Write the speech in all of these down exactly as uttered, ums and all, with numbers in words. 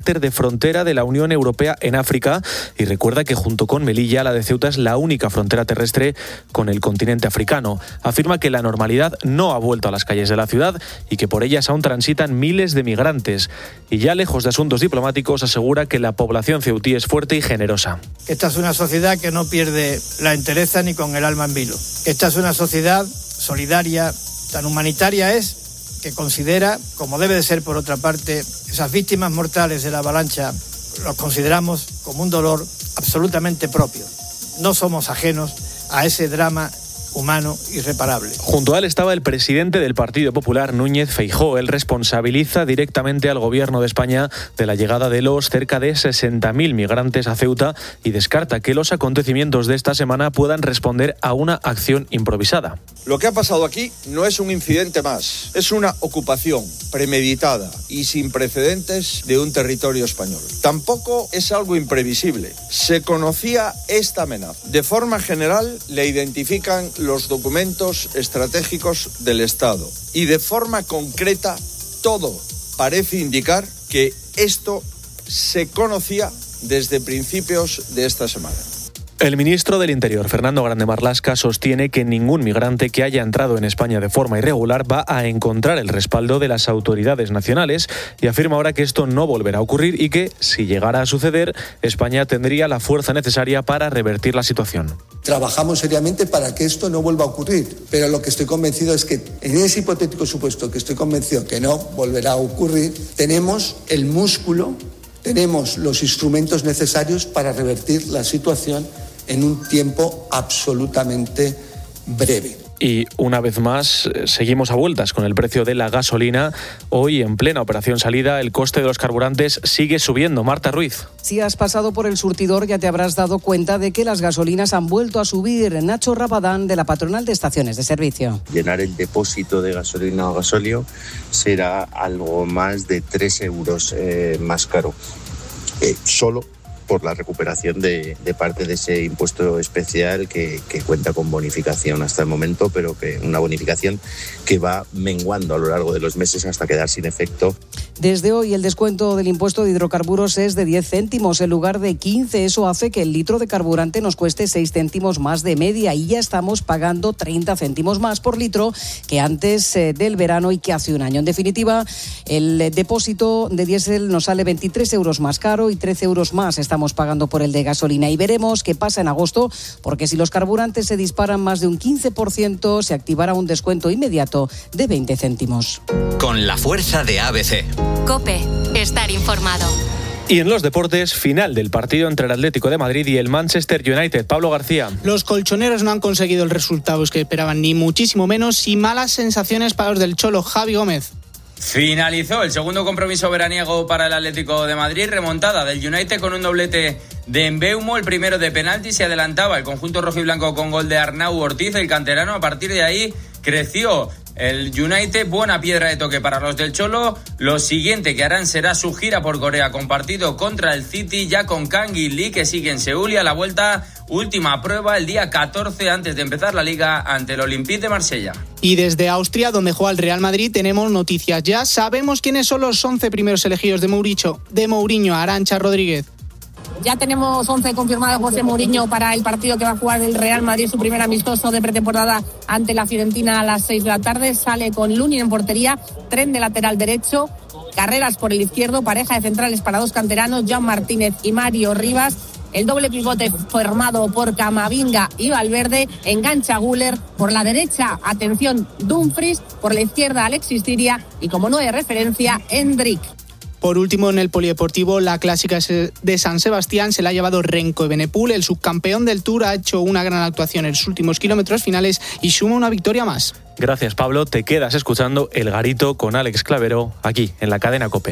carácter de frontera de la Unión Europea en África y recuerda que junto con Melilla, la de Ceuta es la única frontera terrestre con el continente africano. Afirma que la normalidad no ha vuelto a las calles de la ciudad y que por ellas aún transitan miles de migrantes. Y ya lejos de asuntos diplomáticos, asegura que la población ceutí es fuerte y generosa. Esta es una sociedad que no pierde la entereza ni con el alma en vilo. Esta es una sociedad solidaria, tan humanitaria es, que considera, como debe de ser por otra parte, esas víctimas mortales de la avalancha, los consideramos como un dolor absolutamente propio. No somos ajenos a ese drama humano irreparable. Junto a él estaba el presidente del Partido Popular, Núñez Feijóo. Él responsabiliza directamente al Gobierno de España de la llegada de los cerca de sesenta mil migrantes a Ceuta y descarta que los acontecimientos de esta semana puedan responder a una acción improvisada. Lo que ha pasado aquí no es un incidente más, es una ocupación premeditada y sin precedentes de un territorio español. Tampoco es algo imprevisible. Se conocía esta amenaza. De forma general, le identifican los documentos estratégicos del Estado y de forma concreta todo parece indicar que esto se conocía desde principios de esta semana. El ministro del Interior, Fernando Grande Marlaska, sostiene que ningún migrante que haya entrado en España de forma irregular va a encontrar el respaldo de las autoridades nacionales y afirma ahora que esto no volverá a ocurrir y que, si llegara a suceder, España tendría la fuerza necesaria para revertir la situación. Trabajamos seriamente para que esto no vuelva a ocurrir, pero lo que estoy convencido es que en ese hipotético supuesto que estoy convencido que no volverá a ocurrir, tenemos el músculo, tenemos los instrumentos necesarios para revertir la situación en un tiempo absolutamente breve. Y una vez más, seguimos a vueltas con el precio de la gasolina. Hoy, en plena operación salida, el coste de los carburantes sigue subiendo. Marta Ruiz. Si has pasado por el surtidor, ya te habrás dado cuenta de que las gasolinas han vuelto a subir. Nacho Rabadán, de la Patronal de Estaciones de Servicio. Llenar el depósito de gasolina o gasóleo será algo más de tres euros eh, más caro. Eh, solo por la recuperación de, de parte de ese impuesto especial que, que cuenta con bonificación hasta el momento, pero que una bonificación que va menguando a lo largo de los meses hasta quedar sin efecto. Desde hoy el descuento del impuesto de hidrocarburos es de diez céntimos en lugar de quince. Eso hace que el litro de carburante nos cueste seis céntimos más de media y ya estamos pagando treinta céntimos más por litro que antes eh, del verano y que hace un año. En definitiva, el eh, depósito de diésel nos sale veintitrés euros más caro y trece euros más estamos pagando por el de gasolina. Y veremos qué pasa en agosto, porque si los carburantes se disparan más de un quince por ciento, se activará un descuento inmediato de veinte céntimos. Con la fuerza de A B C. COPE, estar informado. Y en los deportes, final del partido entre el Atlético de Madrid y el Manchester United. Pablo García. Los colchoneros no han conseguido el resultado que esperaban, ni muchísimo menos, y malas sensaciones para los del Cholo. Javi Gómez. Finalizó el segundo compromiso veraniego para el Atlético de Madrid, remontada del United con un doblete de Mbeumo, el primero de penalti, se adelantaba el conjunto rojiblanco con gol de Arnau Ortiz, el canterano. A partir de ahí creció el United, buena piedra de toque para los del Cholo. Lo siguiente que harán será su gira por Corea con partido contra el City, ya con Kang In Lee, que sigue en Seúl, y a la vuelta última prueba el día catorce antes de empezar la Liga ante el Olympique de Marsella. Y desde Austria, donde juega el Real Madrid, tenemos noticias ya. Sabemos quiénes son los once primeros elegidos de Mourinho, de Mourinho, Arantxa Rodríguez. Ya tenemos once confirmados José Mourinho para el partido que va a jugar el Real Madrid, su primer amistoso de pretemporada ante la Fiorentina a las seis de la tarde. Sale con Lunin en portería, Tren de lateral derecho, Carreras por el izquierdo, pareja de centrales para dos canteranos, Jan Martínez y Mario Rivas. El doble pivote formado por Camavinga y Valverde, engancha Güler por la derecha, atención, Dumfries, por la izquierda Alexis Siria y como nueva referencia, Hendrik. Por último, en el polideportivo, la clásica de San Sebastián se la ha llevado Renko Evenepoel. El subcampeón del Tour ha hecho una gran actuación en los últimos kilómetros finales y suma una victoria más. Gracias, Pablo. Te quedas escuchando El Garito con Alex Clavero, aquí, en la cadena COPE.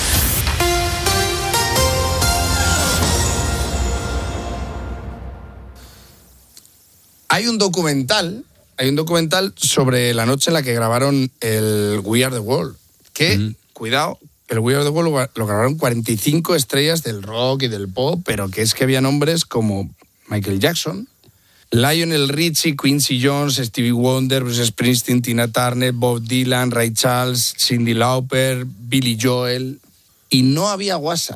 Hay un documental, hay un documental sobre la noche en la que grabaron el We Are The World, que, mm. cuidado, el We Are The World lo grabaron cuarenta y cinco estrellas del rock y del pop, pero que es que había nombres como Michael Jackson, Lionel Richie, Quincy Jones, Stevie Wonder, Bruce Springsteen, Tina Turner, Bob Dylan, Ray Charles, Cyndi Lauper, Billy Joel, y no había WhatsApp.